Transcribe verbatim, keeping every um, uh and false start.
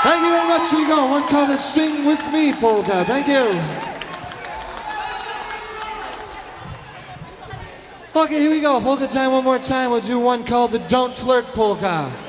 Thank you very much. Here you go. One called the Sing With Me polka. Thank you. Okay, here we go. Polka time one more time. We'll do one called the Don't Flirt polka.